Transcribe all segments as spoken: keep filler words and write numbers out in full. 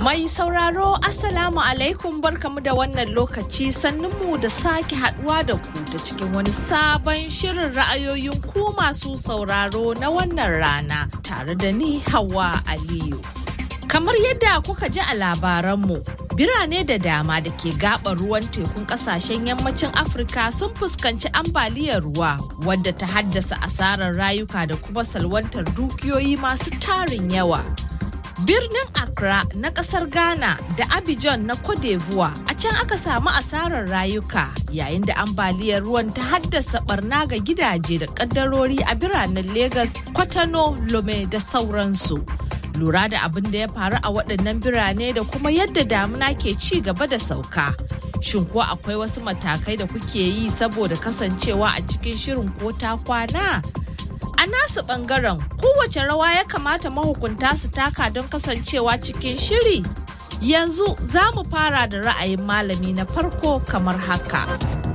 Mai sauraro Assalamu alaikum barkamu da wannan lokaci sannunmu da sake haduwa da ku ta cikin wani sabon shirin ra'ayoyin ku masu sauraro na wannan rana tare da ni Hauwa Aliyu. Kamar yadda kuka ji a labaranmu, birane da dama da ke gaɓar ruwan tekun ƙasashen yammacin Afirka sun fuskanci ambaliyar ruwa wadda ta haddasa asarar rayuka da kuma salwantar dukiyoyi masu tarin yawa. Birnin Accra na kasar Ghana da Abidjan na Cote d'Ivoire a can aka samu asarar rayuka yayin da ambaliyar ruwan ta haddasa barna ga gidaje da kaddarori a biranen Lagos, Kwatano, Lome da sauransu. Lura da abin da ya faru a waɗannan birane da kuma yadda damuna ke ci gaba da sauka. Shin ko akwai wasu matakai da kuke yi saboda kasancewa a cikin shirin ko ta kwana? A nasu bangaren kowace rawa ya kamata mahukunta su taka don kasancewa cikin shiri. Yanzu za mu fara da ra'ayin malami na farko kamar haka.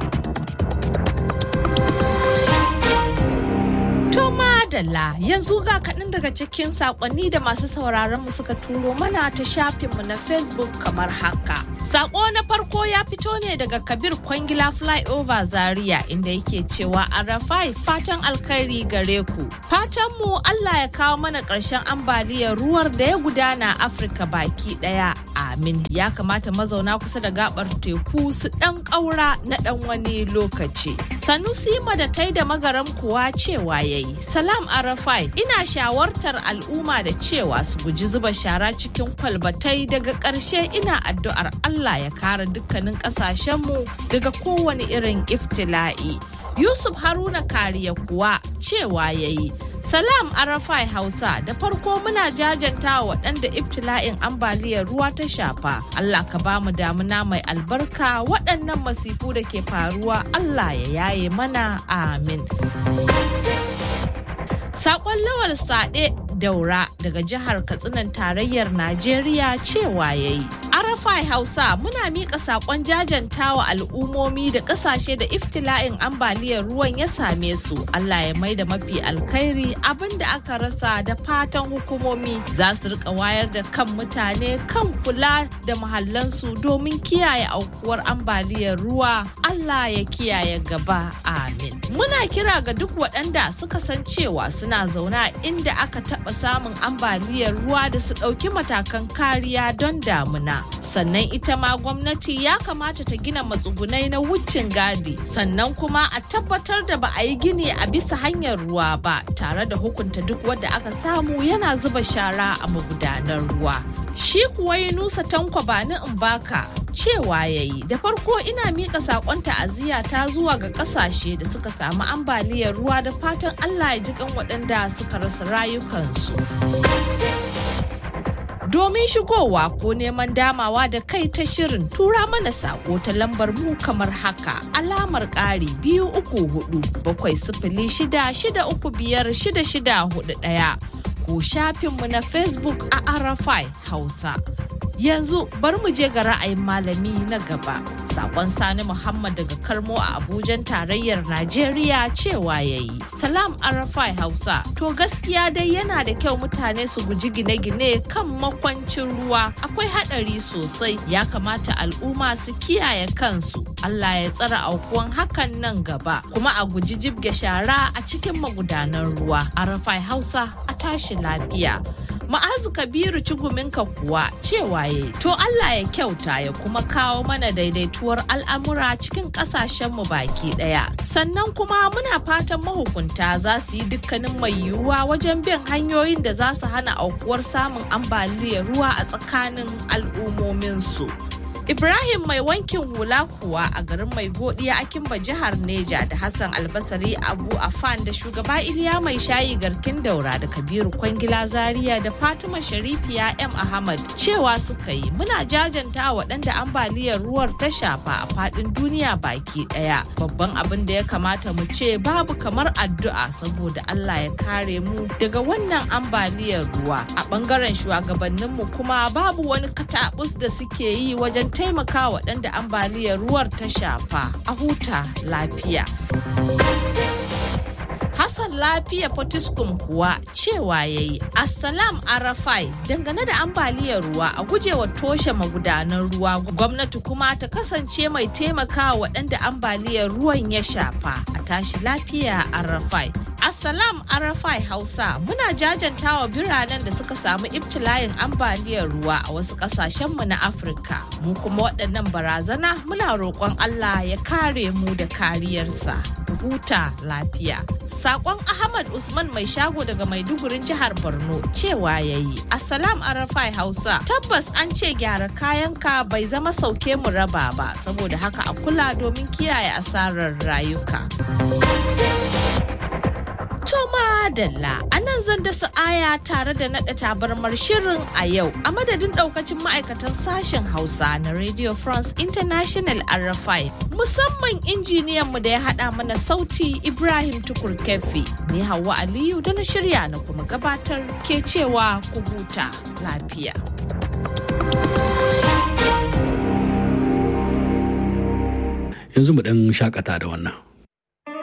To madalla yanzu ga kaɗan daga cikin saƙonni da masu sauraron mu suka turo mana ta shafinmu na Facebook kamar haka. Sako na farko ya fito ne daga Kabir Kwangila Flyover Zaria inda yake cewa Arafai fatan alkhairi gare ku. Fatan mu Allah ya kawo mana ƙarshen ambaliyar ruwar da ya gudana a Afirka baki ɗaya. Amin. Ya kamata mazauna kusa da gabar teku su ɗan ƙaura na ɗan wani lokaci. Sanusi Madatai da Magaram kuwa cewa yayi. Salam Arafai, ina shawartar al'umma da cewa su guji zuba shara cikin kwalbatai daga ƙarshe ina addu'ar Allah ya kare dukkanin ƙasashenmu daga kowane irin iftila'i. Yusuf Haruna Kariya kuwa cewa yayi. Salam Arafai Hausa, da farko muna jajanta waɗanda iftila'in ambaliyar ruwa ta shafa. Allah ka ba mu damuna mai albarka, waɗannan masifu da ke faruwa Allah ya yaye mana, amin. Sakon Lawal Sade Daura daga jihar Katsinan tarayyar Najeriya cewa yayi. Arafai Hausa, muna miƙa sakon jajantawa al'ummomi da ƙasashe da iftila'in ambaliyar ruwan ya same su. Allah ya maida mafi alkhairi abinda aka rasa, da fatan hukumomi za su rika wayar da kan mutane kan kula da mahallansu domin kiyaye aukuwar ambaliyar ruwa. Allah ya kiyaye gaba, amin. Muna kira ga duk waɗanda suka san cewa suna zauna inda aka taɓa samun ambaliyar ruwa da su ɗauki matakan kariya don damuna. Sannan ita ma gwamnati ya kamata ta gina matsugunai na wucin gadi, sannan kuma a tabbatar da ba a yi gini a bisa hanyar ruwa ba, tare da hukunta duk wanda aka samu yana zuba shara a magudanar ruwa. Shi kuwa Yunusa Tanko Bani Mbaka cewa yayi, da farko ina mika sakon ta'aziyya ta zuwa ga kasashe da suka samu ambaliyar ruwa, da fatan Allah ya ji kan waɗanda suka rasa rayukansu. Domin shigowa ko neman damawa da kai ta shirin, tura mana sako ta lambar mu kamar haka: alamar ƙari biyu uku hudu bakwai sifili shida shida uku biyar shida shida hudu ɗaya ko shafinmu na Facebook a Arafai Hausa. Yanzu bari mu je ga ra'ayin malami na gaba. Sakon Sani Muhammad daga Karmo a Abujan tarayyar Najeriya cewa yayi. Salam Arafai Hausa. To gaskiya dai yana da kyau mutane su guji gine-gine kan makwancin ruwa. Akwai haɗari sosai. Ya kamata al'umma su kiyaye kansu. Allah ya tsara aukuwan hakan nan gaba. Kuma a guji jibge shara a cikin magudanan ruwa. Arafai Hausa, a tashi lafiya. Ma'azu Kabiru Ciguminka kuwa cewa yayi, to Allah ya kyauta ya kuma kawo mana daidaituwar al'amura cikin ƙasashenmu baki ɗaya. Sannan kuma muna fatan mahukunta za su yi dukkanin mai yiwuwa wajen bin hanyoyin da za su hana aukuwar samun ambaliyar ruwa a tsakanin al'ummominsu. Ibrahim mai wankin hula kuwa a garin Mai Godiya a Kimba jihar Neja, da Hassan Albasari Abu Afan da shugaba Iliya Mai Shayi Garkin Daura da Kabiru Kwangila Zaria da Fatima Sharifiya M Ahmad cewa suka yi, muna jajanta waɗanda ambaliyar ruwar ta shafa a faɗin duniya baki ɗaya. Babban abin da ya kamata mu ce babu kamar addu'a, saboda Allah ya kare mu daga wannan ambaliyar ruwa. A ɓangaren shugabanninmu kuma babu wani kataɓus da suke yi wajen taimaka waɗanda ambaliyar ruwar ta shafa. A huta lafiya. Hassan lafiya Potiskum kuwa cewa yayi Assalam Arafai dangane da ambaliyar ruwa a gujewa toshe magudanan ruwa, gwamnati kuma ta kasance mai taimakawa waɗanda ambaliyar ruwan ya shafa. A tashi lafiya Arafai. Assalam Arafai Hausa, muna jajantawa biranen da suka samu ibtila'in ambaliyar ruwa a wasu ƙasashenmu na Afirka. Mu kuma waɗannan barazana muna roƙon Allah ya kare mu da kariyarsa. Huta lafiya. Sakon Ahmad Usman mai shago daga Maidugurin jihar Borno cewa yayi Assalam Arafai Hausa, tabbas an ce gyara kayanka bai zama sauke mu raba ba, saboda haka a kula domin kiyaye asarar rayuka. Toma Dalla, a nan zan dasa aya tare da naɗa tabarmar shirin a yau a madadin ɗaukacin ma'aikatan sashen Hausa na Radio France International R F I, musamman injiniyanmu da ya haɗa mana sauti Ibrahim Tukur Kefi. Ni Hauwa Aliyu da na shirya na kuma gabatar ke cewa ku huta lafiya. Yanzu mu ɗan shakata da wannan.